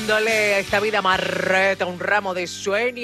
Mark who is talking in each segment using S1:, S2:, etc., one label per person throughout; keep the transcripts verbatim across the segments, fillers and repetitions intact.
S1: Dándole a esta vida marreta un ramo de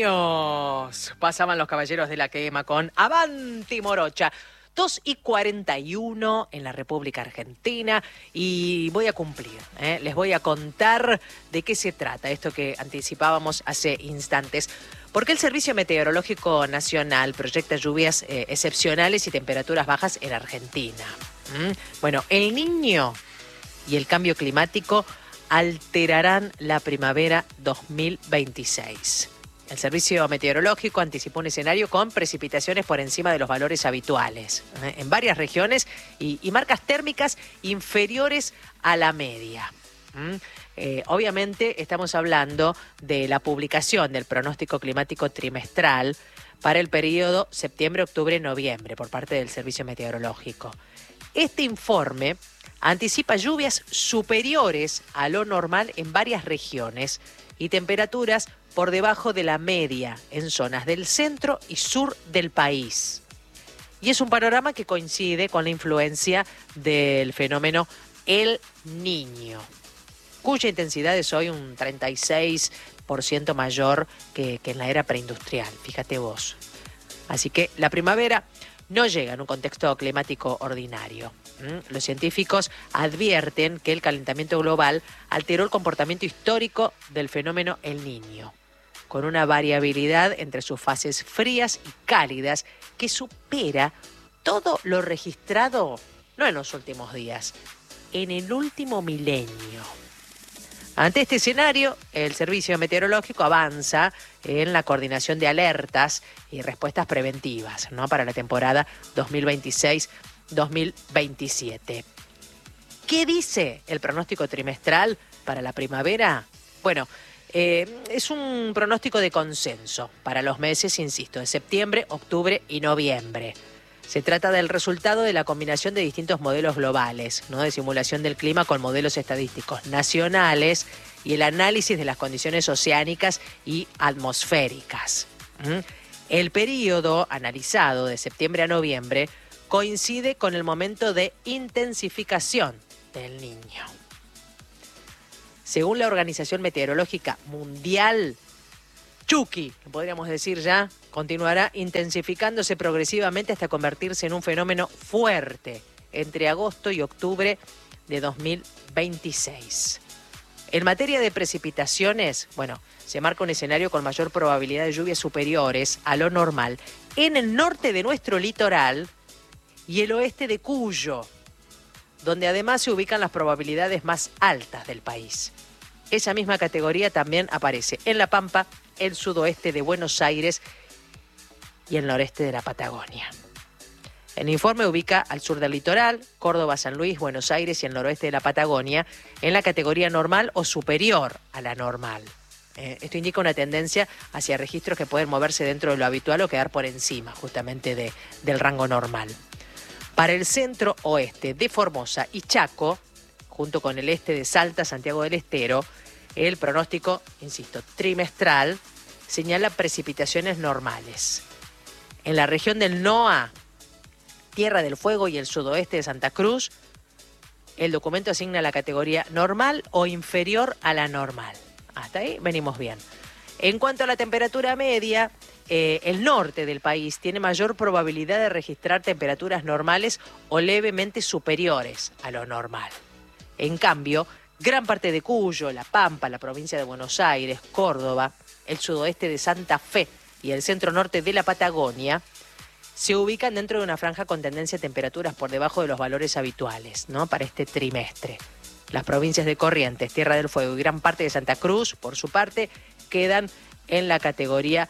S1: sueños. Pasaban los caballeros de la quema con Avanti Morocha. dos y cuarenta y uno en la República Argentina y voy a cumplir, ¿eh? Les voy a contar de qué se trata, esto que anticipábamos hace instantes. Porque el Servicio Meteorológico Nacional proyecta lluvias eh, excepcionales y temperaturas bajas en Argentina. ¿Mm? Bueno, el Niño y el cambio climático alterarán la primavera dos mil veintiséis. El Servicio Meteorológico anticipó un escenario con precipitaciones por encima de los valores habituales ¿eh? en varias regiones y, y marcas térmicas inferiores a la media. ¿Mm? Eh, obviamente estamos hablando de la publicación del pronóstico climático trimestral para el periodo septiembre-octubre-noviembre por parte del Servicio Meteorológico. Este informe anticipa lluvias superiores a lo normal en varias regiones y temperaturas por debajo de la media en zonas del centro y sur del país. Y es un panorama que coincide con la influencia del fenómeno El Niño, cuya intensidad es hoy un treinta y seis por ciento mayor que, que en la era preindustrial, fíjate vos. Así que la primavera no llega en un contexto climático ordinario. ¿Mm? Los científicos advierten que el calentamiento global alteró el comportamiento histórico del fenómeno El Niño, con una variabilidad entre sus fases frías y cálidas que supera todo lo registrado, no en los últimos días, en el último milenio. Ante este escenario, el Servicio Meteorológico avanza en la coordinación de alertas y respuestas preventivas, ¿no? para la temporada dos mil veintiséis dos mil veintisiete. ¿Qué dice el pronóstico trimestral para la primavera? Bueno, eh, es un pronóstico de consenso para los meses, insisto, de septiembre, octubre y noviembre. Se trata del resultado de la combinación de distintos modelos globales, ¿no? de simulación del clima con modelos estadísticos nacionales y el análisis de las condiciones oceánicas y atmosféricas. ¿Mm? El periodo analizado de septiembre a noviembre coincide con el momento de intensificación del Niño. Según la Organización Meteorológica Mundial, Chucky, podríamos decir ya, continuará intensificándose progresivamente hasta convertirse en un fenómeno fuerte entre agosto y octubre de dos mil veintiséis. En materia de precipitaciones, bueno, se marca un escenario con mayor probabilidad de lluvias superiores a lo normal en el norte de nuestro litoral y el oeste de Cuyo, donde además se ubican las probabilidades más altas del país. Esa misma categoría también aparece en La Pampa, el sudoeste de Buenos Aires y el noreste de la Patagonia. El informe ubica al sur del litoral, Córdoba, San Luis, Buenos Aires y el noroeste de la Patagonia en la categoría normal o superior a la normal. Eh, esto indica una tendencia hacia registros que pueden moverse dentro de lo habitual o quedar por encima justamente de, del rango normal. Para el centro oeste de Formosa y Chaco, junto con el este de Salta, Santiago del Estero, el pronóstico, insisto, trimestral, señala precipitaciones normales. En la región del NOA, Tierra del Fuego y el sudoeste de Santa Cruz, el documento asigna la categoría normal o inferior a la normal. Hasta ahí venimos bien. En cuanto a la temperatura media, eh, el norte del país tiene mayor probabilidad de registrar temperaturas normales o levemente superiores a lo normal. En cambio, gran parte de Cuyo, La Pampa, la provincia de Buenos Aires, Córdoba, el sudoeste de Santa Fe y el centro norte de la Patagonia se ubican dentro de una franja con tendencia a temperaturas por debajo de los valores habituales, ¿no? para este trimestre. Las provincias de Corrientes, Tierra del Fuego y gran parte de Santa Cruz, por su parte, quedan en la categoría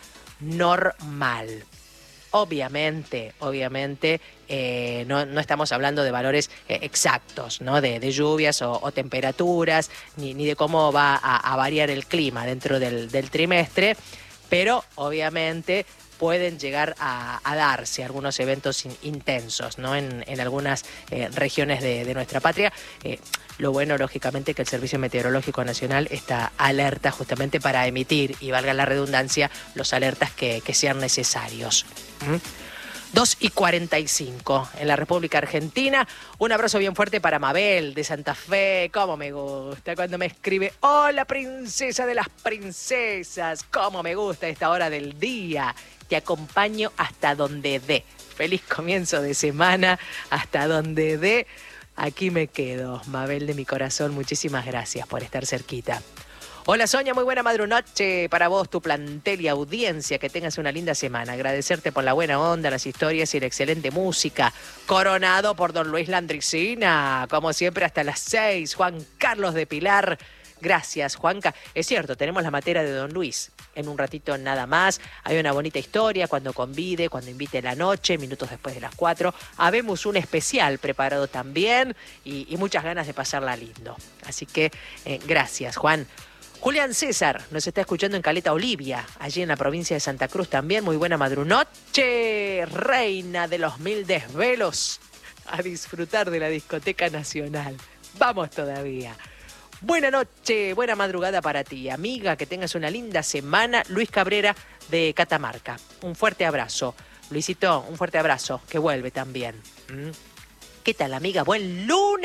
S1: normal. Obviamente, obviamente, eh, no, no estamos hablando de valores eh, exactos, ¿no? de, de lluvias o, o temperaturas, ni, ni de cómo va a, a variar el clima dentro del, del trimestre, pero obviamente pueden llegar a, a darse algunos eventos in, intensos, ¿no? en, en algunas eh, regiones de, de nuestra patria. Eh, Lo bueno, lógicamente, que el Servicio Meteorológico Nacional está alerta justamente para emitir, y valga la redundancia, los alertas que, que sean necesarios. ¿Mm? dos y cuarenta y cinco en la República Argentina. Un abrazo bien fuerte para Mabel de Santa Fe. Cómo me gusta cuando me escribe: hola, princesa de las princesas. Cómo me gusta esta hora del día. Te acompaño hasta donde dé. Feliz comienzo de semana. Hasta donde dé. Aquí me quedo. Mabel de mi corazón, muchísimas gracias por estar cerquita. Hola Sonia, muy buena madrunoche para vos, tu plantel y audiencia. Que tengas una linda semana. Agradecerte por la buena onda, las historias y la excelente música. Coronado por don Luis Landricina. Como siempre hasta las seis. Juan Carlos de Pilar. Gracias, Juanca. Es cierto, tenemos la materia de don Luis. En un ratito nada más. Hay una bonita historia cuando convide, cuando invite la noche, minutos después de las cuatro. Habemos un especial preparado también y, y muchas ganas de pasarla lindo. Así que eh, gracias, Juan. Julián César nos está escuchando en Caleta Olivia, allí en la provincia de Santa Cruz también. Muy buena madrunoche, reina de los mil desvelos, a disfrutar de la discoteca nacional. Vamos todavía. Buena noche, buena madrugada para ti, amiga, que tengas una linda semana. Luis Cabrera de Catamarca, un fuerte abrazo. Luisito, un fuerte abrazo, que vuelve también. ¿Mm? ¿Qué tal, amiga? Buen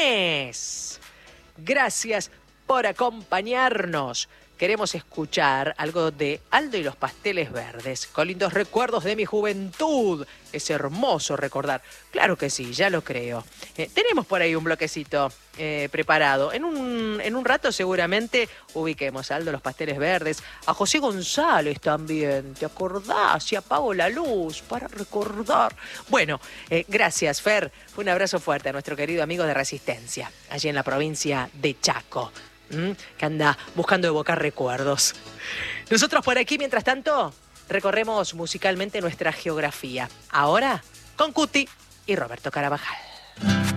S1: lunes. Gracias por acompañarnos. Queremos escuchar algo de Aldo y los Pasteles Verdes, con lindos recuerdos de mi juventud. Es hermoso recordar. Claro que sí, ya lo creo. Eh, tenemos por ahí un bloquecito eh, preparado. En un, en un rato seguramente ubiquemos a Aldo los Pasteles Verdes, a José González también. ¿Te acordás? Y apago la luz para recordar. Bueno, eh, gracias, Fer. Un abrazo fuerte a nuestro querido amigo de Resistencia, allí en la provincia de Chaco, que anda buscando evocar recuerdos. Nosotros por aquí, mientras tanto, recorremos musicalmente nuestra geografía. Ahora, con Cuti y Roberto Carabajal.